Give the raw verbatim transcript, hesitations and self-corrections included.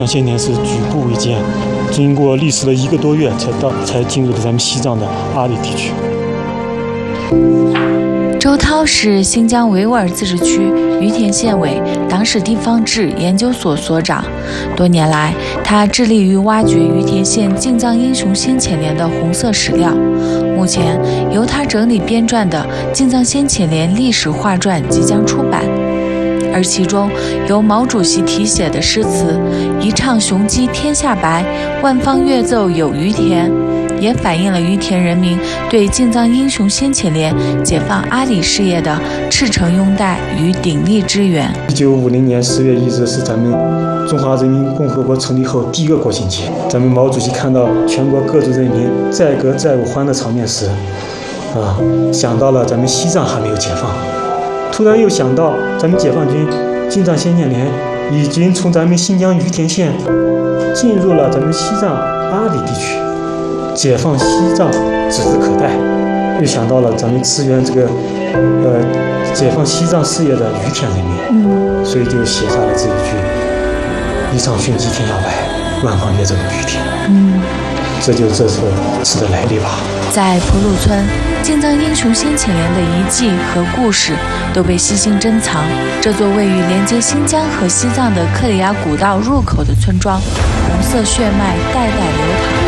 先前是举步维艰，经过历时了一个多月才到，才进入了咱们西藏的阿里地区。 周涛是新疆维吾尔自治区于田县委党史地方志研究所所长，多年来，他致力于挖掘于田县进藏英雄先遣连的红色史料。目前，由他整理编撰的《进藏先遣连历史画传》即将出版。而其中由毛主席题写的诗词“一唱雄鸡天下白，万方乐奏有于田”，也反映了于田人民对进藏英雄先遣连解放阿里事业的赤诚拥戴与鼎力支援。 一九五零年十月一日是咱们中华人民共和国成立后第一个国庆节。咱们毛主席看到全国各族人民载歌载舞欢的场面时，啊，想到了咱们西藏还没有解放。突然又想到，咱们解放军进藏先遣连已经从咱们新疆于田县进入了咱们西藏阿里地区，解放西藏指日可待。又想到了咱们支援这个呃解放西藏事业的于田人民，嗯，所以就写下了这一句“一唱雄鸡天下白，万方乐奏有于田”。嗯，这就是这首诗的来历吧。 在普鲁村，进藏英雄先遣连的遗迹和故事都被悉心珍藏。这座位于连接新疆和西藏的克里亚古道入口的村庄，红色血脉代代流淌。